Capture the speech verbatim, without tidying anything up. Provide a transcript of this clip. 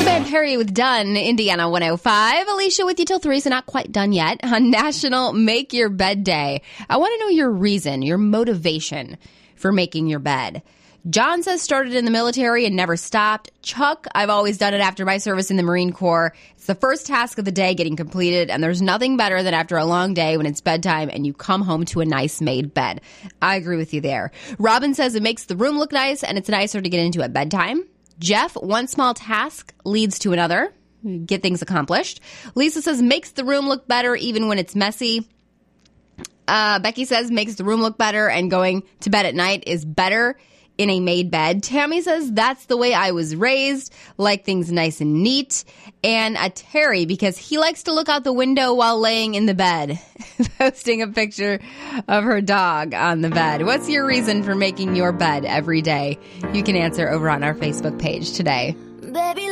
Ben Perry with Done, Indiana one oh five. Alicia with you till three, so not quite done yet. On National Make Your Bed Day. I want to know your reason, your motivation for making your bed. John says started in the military and never stopped. Chuck, I've always done it after my service in the Marine Corps. It's the first task of the day getting completed, and there's nothing better than after a long day when it's bedtime and you come home to a nice made bed. I agree with you there. Robin says it makes the room look nice and it's nicer to get into at bedtime. Jeff, one small task leads to another. Get things accomplished. Lisa says makes the room look better even when it's messy. Uh, Becky says makes the room look better and going to bed at night is better in a made bed. Tammy says that's the way I was raised, like things nice and neat. And a Terry, because he likes to look out the window while laying in the bed, posting a picture of her dog on the bed. What's your reason for making your bed every day? You can answer over on our Facebook page today. Baby.